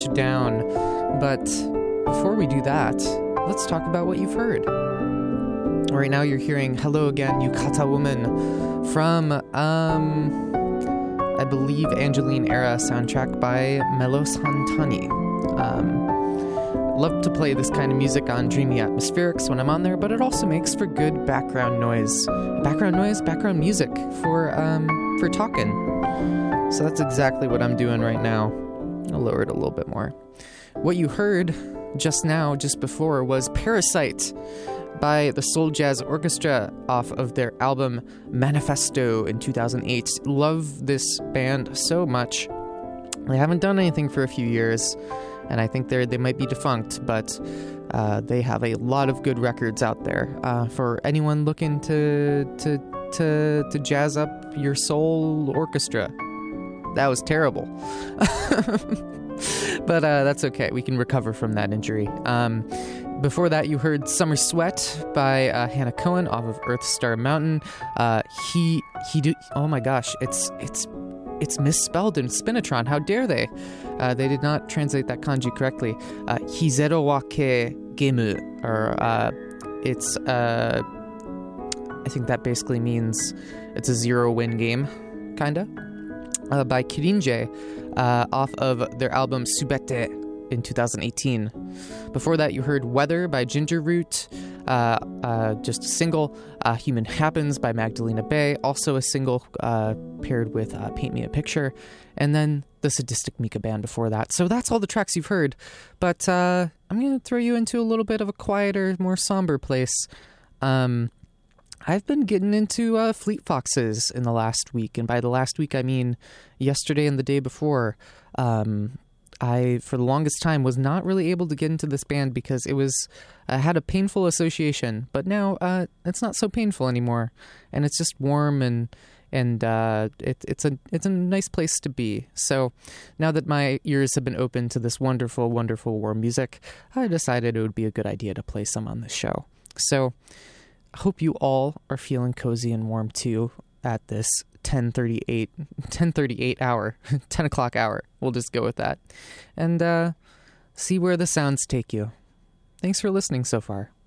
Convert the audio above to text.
down. But before we do that, let's talk about what you've heard. Right now you're hearing Hello Again, Yukata Woman from, I believe, Angeline Era soundtrack by Melos Hantani. Love to play this kind of music on Dreamy Atmospherics when I'm on there, but it also makes for good background music for talking. So that's exactly what I'm doing right now. I'll lower it a little bit more. What you heard just now, just before, was Parasite by the Soul Jazz Orchestra off of their album Manifesto in 2008. Love this band so much. They haven't done anything for a few years, and I think they might be defunct, but they have a lot of good records out there for anyone looking to jazz up your soul orchestra. That was terrible. But that's okay. We can recover from that injury. Before that, you heard Summer Sweat by Hannah Cohen off of Earth Star Mountain. Oh my gosh, it's misspelled in Spinatron. How dare they? They did not translate that kanji correctly. Hizero wake gemu, or it's I think that basically means it's a 0-win game, kinda. By Kirinje, off of their album Subete in 2018. Before that, you heard Weather by Ginger Root, just a single. Human Happens by Magdalena Bay, also a single paired with Paint Me a Picture. And then the Sadistic Mika Band before that. So that's all the tracks you've heard. But I'm going to throw you into a little bit of a quieter, more somber place. I've been getting into Fleet Foxes in the last week, and by the last week I mean yesterday and the day before. I, for the longest time, was not really able to get into this band because it was had a painful association, but now it's not so painful anymore, and it's just warm and it's a nice place to be. So now that my ears have been open to this wonderful, wonderful warm music, I decided it would be a good idea to play some on this show. So I hope you all are feeling cozy and warm too at this 10:38 hour, 10 o'clock hour. We'll just go with that and see where the sounds take you. Thanks for listening so far.